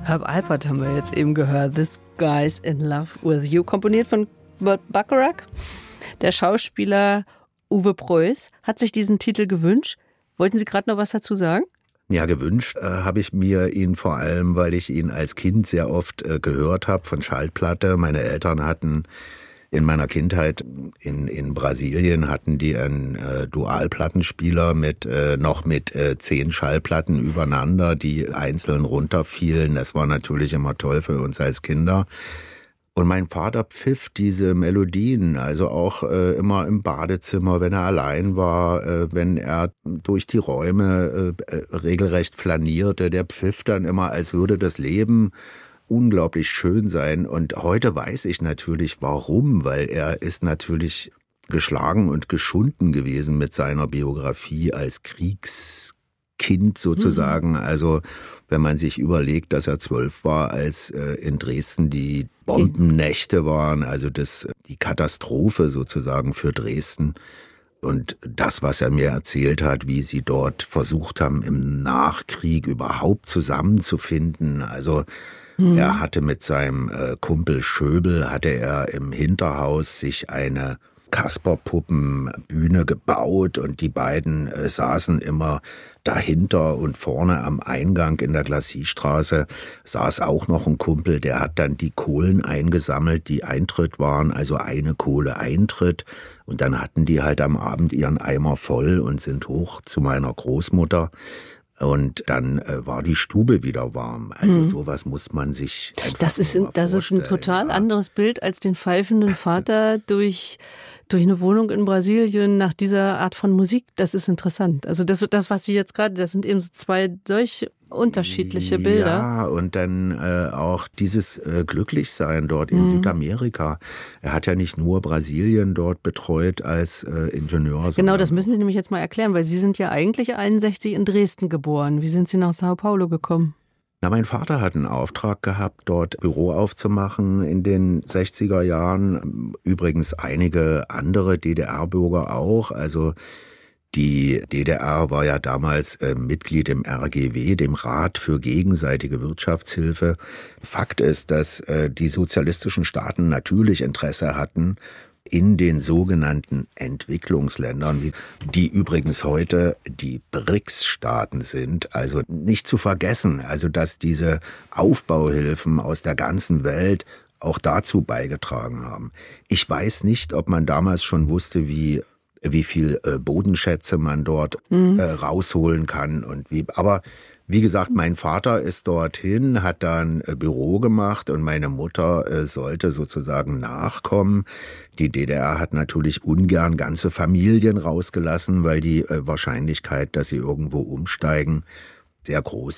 Herb Alpert haben wir jetzt eben gehört. This Guy's in Love with You, komponiert von Burt Bacharach. Der Schauspieler Uwe Preuß hat sich diesen Titel gewünscht. Wollten Sie gerade noch was dazu sagen? Ja, gewünscht habe ich mir ihn vor allem, weil ich ihn als Kind sehr oft gehört habe von Schallplatte. Meine Eltern hatten in meiner Kindheit in Brasilien hatten die einen Dualplattenspieler mit 10 Schallplatten übereinander, die einzeln runterfielen. Das war natürlich immer toll für uns als Kinder. Und mein Vater pfiff diese Melodien, also auch immer im Badezimmer, wenn er allein war, wenn er durch die Räume regelrecht flanierte. Der pfiff dann immer, als würde das Leben unglaublich schön sein. Und heute weiß ich natürlich warum, weil er ist natürlich geschlagen und geschunden gewesen mit seiner Biografie als Kriegskind sozusagen. Also wenn man sich überlegt, dass er 12 war, als in Dresden die Bombennächte waren, also die Katastrophe sozusagen für Dresden. Und das, was er mir erzählt hat, wie sie dort versucht haben, im Nachkrieg überhaupt zusammenzufinden. Also er hatte mit seinem Kumpel Schöbel, hatte er im Hinterhaus sich eine Kasperpuppenbühne gebaut und die beiden saßen immer dahinter und vorne am Eingang in der Glassiestraße saß auch noch ein Kumpel, der hat dann die Kohlen eingesammelt, die Eintritt waren, also eine Kohle Eintritt, und dann hatten die halt am Abend ihren Eimer voll und sind hoch zu meiner Großmutter. Und dann war die Stube wieder warm. Also sowas muss man sich Das ist ein total anderes Bild als den pfeifenden Vater durch eine Wohnung in Brasilien nach dieser Art von Musik. Das ist interessant. Also das was Sie jetzt gerade, das sind eben so 2 solch unterschiedliche Bilder. Ja, und dann auch dieses Glücklichsein dort in Südamerika. Er hat ja nicht nur Brasilien dort betreut als Ingenieur. Genau, das müssen Sie nämlich jetzt mal erklären, weil Sie sind ja eigentlich 61 in Dresden geboren. Wie sind Sie nach Sao Paulo gekommen? Na, mein Vater hat einen Auftrag gehabt, dort Büro aufzumachen in den 60er Jahren. Übrigens einige andere DDR-Bürger auch. Also die DDR war ja damals Mitglied im RGW, dem Rat für gegenseitige Wirtschaftshilfe. Fakt ist, dass die sozialistischen Staaten natürlich Interesse hatten in den sogenannten Entwicklungsländern, die übrigens heute die BRICS-Staaten sind. Also nicht zu vergessen, also dass diese Aufbauhilfen aus der ganzen Welt auch dazu beigetragen haben. Ich weiß nicht, ob man damals schon wusste, wie viel Bodenschätze man dort rausholen kann aber wie gesagt, mein Vater ist dorthin, hat da ein Büro gemacht und meine Mutter sollte sozusagen nachkommen. Die DDR hat natürlich ungern ganze Familien rausgelassen, weil die Wahrscheinlichkeit, dass sie irgendwo umsteigen, sehr groß